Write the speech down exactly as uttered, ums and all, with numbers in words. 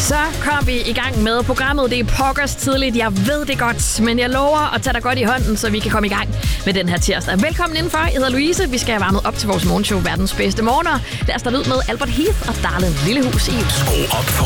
Så kom vi i gang med programmet. Det er pokkers tidligt. Jeg ved det godt, men jeg lover at tage dig godt i hånden, så vi kan komme i gang med den her tirsdag. Velkommen indenfor. Jeg hedder Louise. Vi skal have varmet op til vores morgenshow, Verdens Bedste Morgener. Lad os starte ud med Albert Heath og Darlene Lillehus i. Skru op for